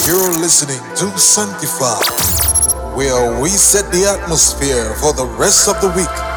You're listening to Sanctify, where we set the atmosphere for the rest of the week.